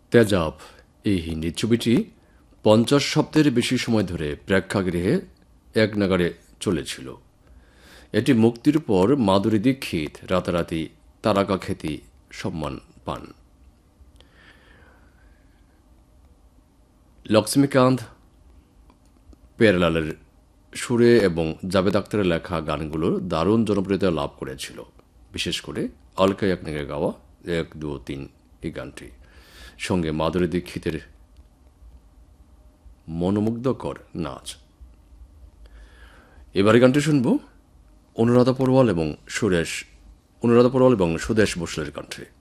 তেজাব এই হিন্দি ছবিটি 50 সপ্তাহের বেশি সময় ধরে প্রেক্ষাগৃহে এক নাগাড়ে চলেছিল। এটি মুক্তির পর মাধুরী দীক্ষিত রাতারাতি তারকা খ্যাতি সম্মান পান। লক্ষ্মীকান্ত পেয়ারলালের সুরে এবং জাভেদ আখতারের লেখা গানগুলোর দারুণ জনপ্রিয়তা লাভ করেছিল, বিশেষ করে অলকা ইয়াগনিকের গাওয়া 1, 2, 3 এই গানটি, সঙ্গে মাধুরী দীক্ষিতের মনোমুগ্ধকর নাচ। এবারে গানটি শুনব অনুরাধা পৌড়ওয়াল এবং সুদেশ ভোসলের কণ্ঠে।